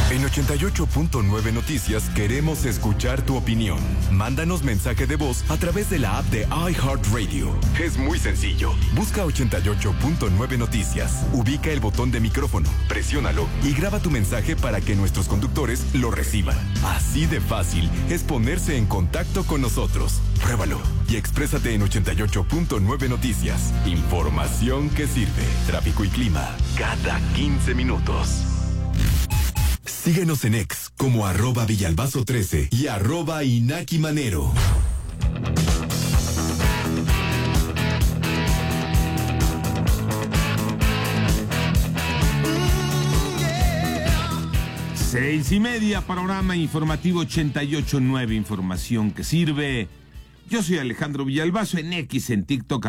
En 88.9 Noticias queremos escuchar tu opinión. Mándanos mensaje de voz a través de la app de iHeartRadio. Es muy sencillo. Busca 88.9 Noticias. Ubica el botón de micrófono, presiónalo y graba tu mensaje para que nuestros conductores lo reciban. Así de fácil es ponerse en contacto con nosotros. Pruébalo y exprésate en 88.9 Noticias. Información que sirve. Tráfico y clima cada 15 minutos. Síguenos en X como @Villalbazo13 y @Inaki Manero. Seis y media, panorama informativo 88.9, información que sirve. Yo soy Alejandro Villalbazo, en X, en TikTok,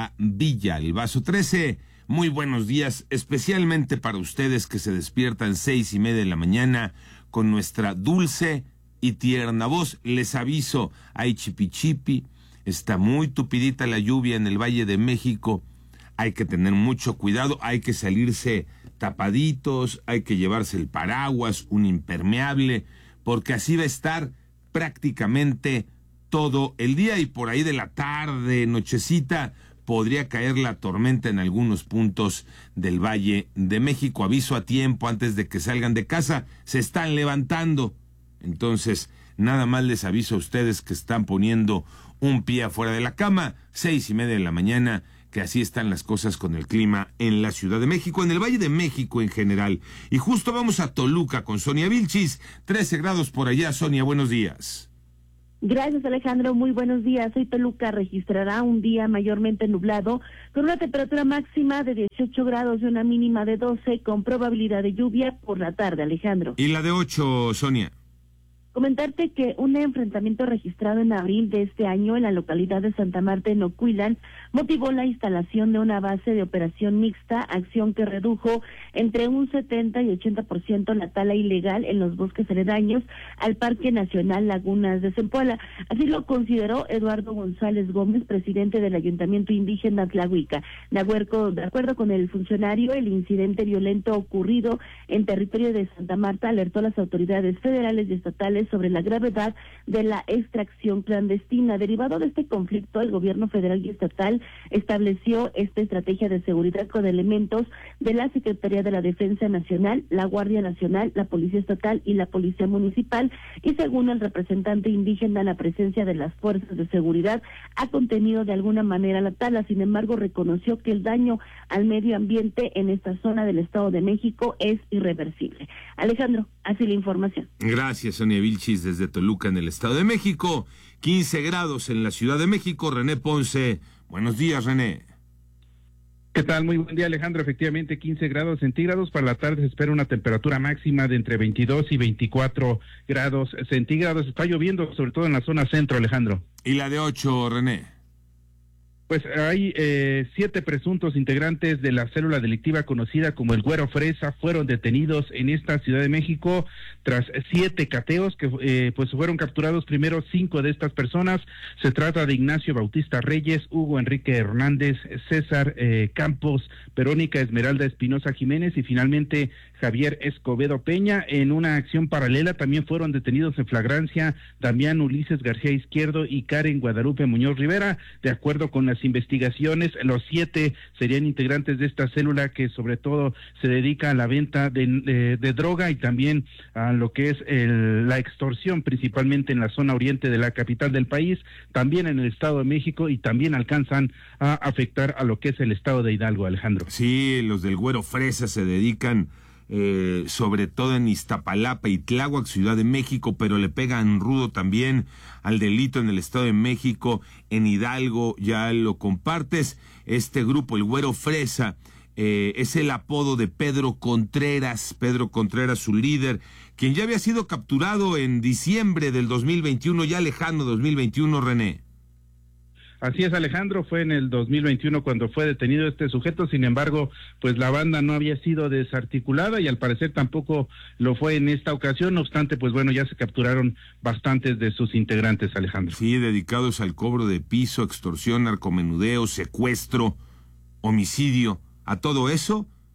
@Villalbazo13. Muy buenos días, especialmente para ustedes que se despiertan 6:30 de la mañana con nuestra dulce y tierna voz. Les aviso, hay chipichipi, está muy tupidita la lluvia en el Valle de México. Hay que tener mucho cuidado, hay que salirse tapaditos, hay que llevarse el paraguas, un impermeable, porque así va a estar prácticamente todo el día, y por ahí de la tarde, nochecita, podría caer la tormenta en algunos puntos del Valle de México. Aviso a tiempo antes de que salgan de casa, se están levantando. Entonces, nada más les aviso a ustedes que están poniendo un pie afuera de la cama, 6:30 de la mañana, que así están las cosas con el clima en la Ciudad de México, en el Valle de México en general. Y justo vamos a Toluca con Sonia Vilchis, 13 grados por allá. Sonia, buenos días. Gracias, Alejandro. Muy buenos días. Hoy Toluca registrará un día mayormente nublado, con una temperatura máxima de 18 grados y una mínima de 12, con probabilidad de lluvia por la tarde, Alejandro. ¿Y la de 8, Sonia? Comentarte que un enfrentamiento registrado en abril de este año en la localidad de Santa Marta, en Ocuilan, motivó la instalación de una base de operación mixta, acción que redujo entre un 70 y 80% la tala ilegal en los bosques aledaños al Parque Nacional Lagunas de Zempoala. Así lo consideró Eduardo González Gómez, presidente del Ayuntamiento Indígena Tlahuica. De acuerdo con el funcionario, el incidente violento ocurrido en territorio de Santa Marta alertó a las autoridades federales y estatales sobre la gravedad de la extracción clandestina. Derivado de este conflicto, el gobierno federal y estatal estableció esta estrategia de seguridad con elementos de la Secretaría de la Defensa Nacional, la Guardia Nacional, la Policía Estatal y la Policía Municipal, y según el representante indígena, la presencia de las fuerzas de seguridad ha contenido de alguna manera la tala. Sin embargo, reconoció que el daño al medio ambiente en esta zona del Estado de México es irreversible. Alejandro, así la información. Gracias, Sonia Vilchis, desde Toluca, en el Estado de México. 15 grados en la Ciudad de México. René Ponce, buenos días, René. ¿Qué tal? Muy buen día, Alejandro. Efectivamente, 15 grados centígrados. Para la tarde se espera una temperatura máxima de entre 22 y 24 grados centígrados. Está lloviendo, sobre todo en la zona centro, Alejandro. ¿Y la de 8, René? Pues hay 7 presuntos integrantes de la célula delictiva conocida como el Güero Fresa fueron detenidos en esta Ciudad de México tras 7 cateos que pues fueron capturados primero 5 de estas personas. Se trata de Ignacio Bautista Reyes, Hugo Enrique Hernández, César Campos, Verónica Esmeralda Espinosa Jiménez y finalmente Javier Escobedo Peña. En una acción paralela también fueron detenidos en flagrancia Damián Ulises García Izquierdo y Karen Guadalupe Muñoz Rivera. De acuerdo con las investigaciones, los 7 serían integrantes de esta célula que sobre todo se dedica a la venta de droga y también a lo que es la extorsión, principalmente en la zona oriente de la capital del país, también en el Estado de México, y también alcanzan a afectar a lo que es el Estado de Hidalgo, Alejandro. Sí, los del Güero Fresa se dedican sobre todo en Iztapalapa y Tláhuac, Ciudad de México, pero le pegan rudo también al delito en el Estado de México, en Hidalgo. Ya lo compartes. Este grupo, el Güero Fresa, es el apodo de Pedro Contreras, su líder, quien ya había sido capturado en diciembre del 2021, ya lejano 2021, René. Así es, Alejandro, fue en el 2021 cuando fue detenido este sujeto. Sin embargo, pues la banda no había sido desarticulada y al parecer tampoco lo fue en esta ocasión. No obstante, pues bueno, ya se capturaron bastantes de sus integrantes, Alejandro. Sí, dedicados al cobro de piso, extorsión, narcomenudeo, secuestro, homicidio. A todo eso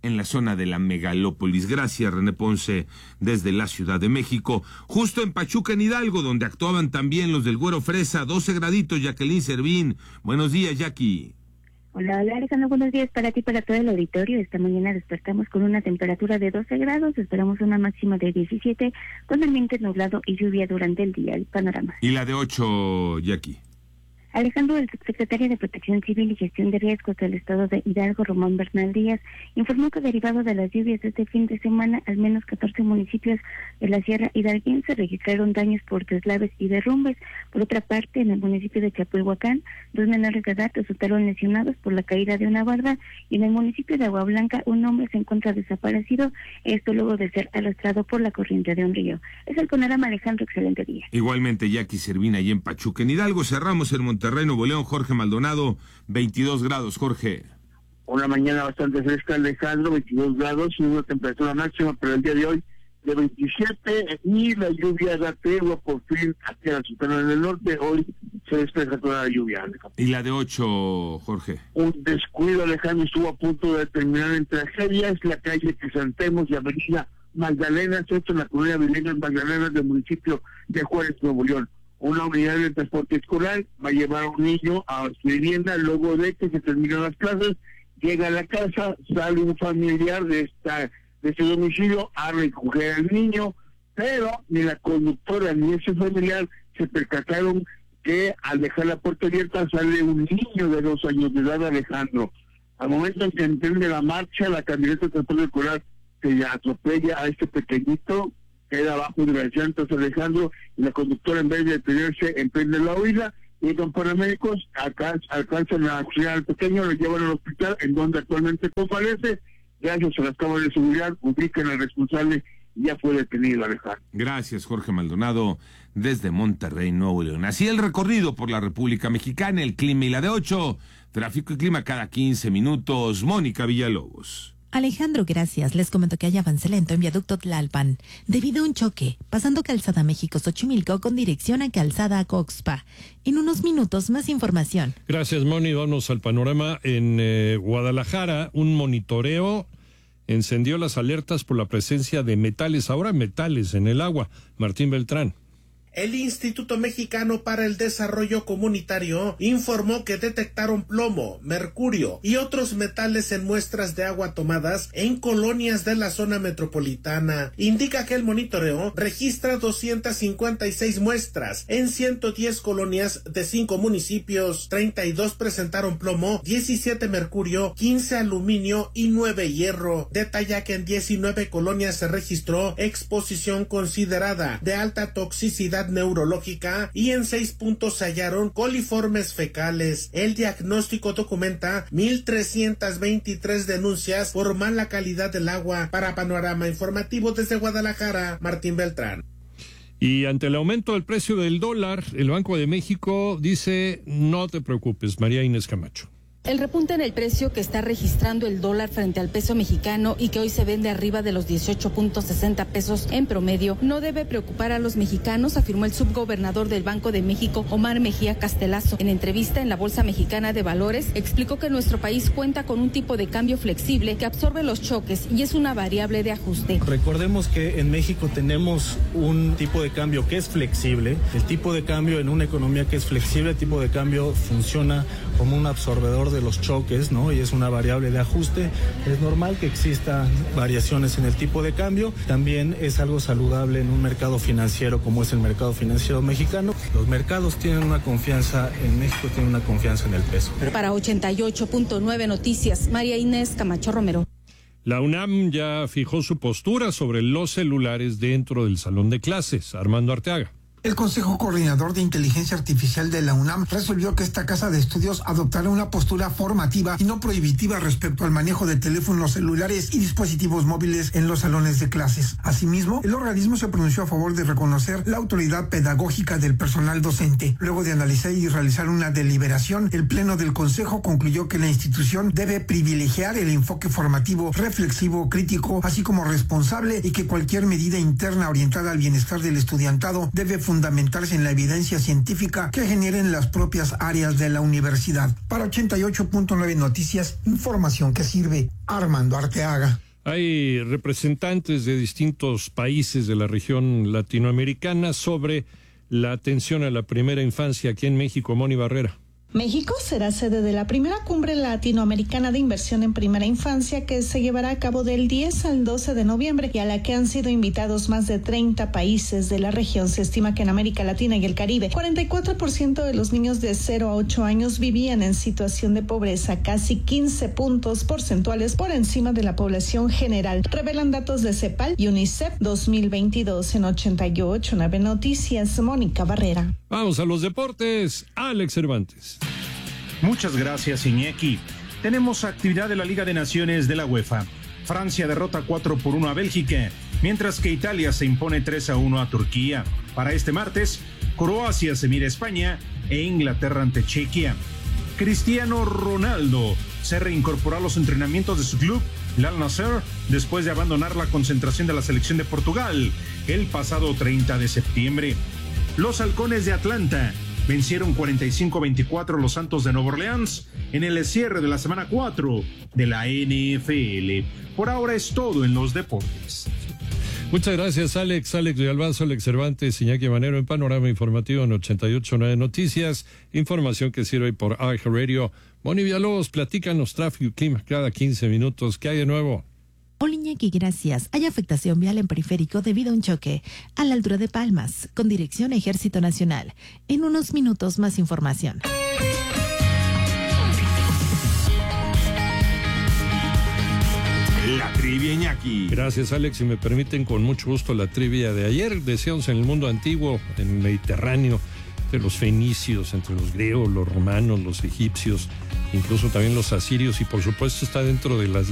en la zona de la megalópolis. Gracias, René Ponce, desde la Ciudad de México. Justo en Pachuca, en Hidalgo, donde actuaban también los del Güero Fresa, 12 graditos, Jacqueline Servín. Buenos días, Jackie. Hola, Alejandro, buenos días para ti y para todo el auditorio. Esta mañana despertamos con una temperatura de 12 grados, esperamos una máxima de 17, con ambiente nublado y lluvia durante el día. El panorama. Y la de 8, Jackie. Alejandro, el subsecretario de Protección Civil y Gestión de Riesgos del Estado de Hidalgo, Román Bernal Díaz, informó que derivado de las lluvias de este fin de semana, al menos 14 municipios de la Sierra Hidalguense registraron daños por deslaves y derrumbes. Por otra parte, en el municipio de Chapulhuacán, 2 menores de edad resultaron lesionados por la caída de una barda, y en el municipio de Agua Blanca, un hombre se encuentra desaparecido, esto luego de ser arrastrado por la corriente de un río. Es el panorama, Alejandro, excelente día. Igualmente, Jackie Servín, allí en Pachuca. En Hidalgo cerramos el Monterrey, Nuevo León, Jorge Maldonado, 22 grados, Jorge. Una mañana bastante fresca, Alejandro, 22 grados, y una temperatura máxima para el día de hoy de 27, y la lluvia da tregua por fin aquí a la Sultana del Norte. Hoy se despeja toda la lluvia, Alejandro. Y la de 8, Jorge. Un descuido, Alejandro, estuvo a punto de terminar en tragedia. Es la calle Crisantemos y Avenida Magdalena, esto en la comunidad Viviendas Magdalenas del municipio de Juárez, Nuevo León. Una unidad de transporte escolar va a llevar a un niño a su vivienda luego de que se terminan las clases. Llega a la casa, sale un familiar de ese domicilio a recoger al niño, pero ni la conductora ni ese familiar se percataron que al dejar la puerta abierta sale un niño de 2 años de edad, Alejandro. Al momento en que emprende la marcha, la camioneta de transporte escolar se atropella a este pequeñito, queda abajo de las llantas, Alejandro, y la conductora, en vez de detenerse, emprende la huida. Llegan paramédicos, alcanzan a auxiliar al pequeño, lo llevan al hospital, en donde actualmente convalece. Gracias a las cámaras de seguridad, ubican al responsable y ya fue detenido, Alejandro. Gracias, Jorge Maldonado, desde Monterrey, Nuevo León. Así el recorrido por la República Mexicana, el clima y la de 8, tráfico y clima cada 15 minutos. Mónica Villalobos. Alejandro, gracias. Les comento que hay avance lento en viaducto Tlalpan, debido a un choque, pasando Calzada México-Xochimilco con dirección a Calzada Coxpa. En unos minutos, más información. Gracias, Moni. Vamos al panorama. En Guadalajara, un monitoreo encendió las alertas por la presencia de metales, ahora metales en el agua. Martín Beltrán. El Instituto Mexicano para el Desarrollo Comunitario informó que detectaron plomo, mercurio y otros metales en muestras de agua tomadas en colonias de la zona metropolitana. Indica que el monitoreo registra 256 muestras en 110 colonias de 5 municipios. 32 presentaron plomo, 17 mercurio, 15 aluminio y 9 hierro. Detalla que en 19 colonias se registró exposición considerada de alta toxicidad neurológica y en 6 puntos se hallaron coliformes fecales. El diagnóstico documenta 1,323 denuncias por mala calidad del agua. Para Panorama Informativo desde Guadalajara, Martín Beltrán. Y ante el aumento del precio del dólar, el Banco de México dice: no te preocupes, María Inés Camacho. El repunte en el precio que está registrando el dólar frente al peso mexicano y que hoy se vende arriba de los 18.60 pesos en promedio no debe preocupar a los mexicanos, afirmó el subgobernador del Banco de México, Omar Mejía Castelazo. En entrevista en la Bolsa Mexicana de Valores, explicó que nuestro país cuenta con un tipo de cambio flexible que absorbe los choques y es una variable de ajuste. Recordemos que en México tenemos un tipo de cambio que es flexible. El tipo de cambio en una economía que es flexible, el tipo de cambio funciona como un absorbedor de los choques, ¿no? Y es una variable de ajuste. Es normal que existan variaciones en el tipo de cambio. También es algo saludable en un mercado financiero como es el mercado financiero mexicano. Los mercados tienen una confianza en México, tienen una confianza en el peso. Para 88.9 Noticias, María Inés Camacho Romero. La UNAM ya fijó su postura sobre los celulares dentro del salón de clases. Armando Arteaga. El Consejo Coordinador de Inteligencia Artificial de la UNAM resolvió que esta casa de estudios adoptará una postura formativa y no prohibitiva respecto al manejo de teléfonos celulares y dispositivos móviles en los salones de clases. Asimismo, el organismo se pronunció a favor de reconocer la autoridad pedagógica del personal docente. Luego de analizar y realizar una deliberación, el Pleno del Consejo concluyó que la institución debe privilegiar el enfoque formativo, reflexivo, crítico, así como responsable, y que cualquier medida interna orientada al bienestar del estudiantado debe fundamentarse en la evidencia científica que generen las propias áreas de la universidad. Para 88.9 Noticias, información que sirve. Armando Arteaga. Hay representantes de distintos países de la región latinoamericana sobre la atención a la primera infancia aquí en México. Moni Barrera. México será sede de la primera cumbre latinoamericana de inversión en primera infancia que se llevará a cabo del 10 al 12 de noviembre y a la que han sido invitados más de 30 países de la región. Se estima que en América Latina y el Caribe, 44% de los niños de 0 a 8 años vivían en situación de pobreza, casi 15 puntos porcentuales por encima de la población general, revelan datos de CEPAL y UNICEF 2022. En 88.9 Noticias, Mónica Barrera. Vamos a los deportes. Alex Cervantes. Muchas gracias, Iñaki. Tenemos actividad de la Liga de Naciones de la UEFA. Francia derrota 4-1 a Bélgica, mientras que Italia se impone 3-1 a Turquía. Para este martes, Croacia se mide a España e Inglaterra ante Chequia. Cristiano Ronaldo se reincorporó a los entrenamientos de su club, el Al Nassr, después de abandonar la concentración de la selección de Portugal el pasado 30 de septiembre. Los Halcones de Atlanta vencieron 45-24 a los Santos de Nueva Orleans en el cierre de la semana 4 de la NFL. Por ahora es todo en los deportes. Muchas gracias, Alex de Albazo, Alex Cervantes, Iñaki Manero en Panorama Informativo en 88.9 Noticias. Información que sirve por iHeartRadio. Moni Villalobos, platícanos tráfico y clima cada 15 minutos. ¿Qué hay de nuevo? Hola Iñaki, gracias. Hay afectación vial en periférico debido a un choque a la altura de Palmas, con dirección Ejército Nacional. En unos minutos más información. La trivia, Iñaki. Gracias, Alex. Si me permiten, con mucho gusto la trivia de ayer. Decíamos en el mundo antiguo, en el Mediterráneo, entre los fenicios, entre los griegos, los romanos, los egipcios, incluso también los asirios, y por supuesto está dentro de las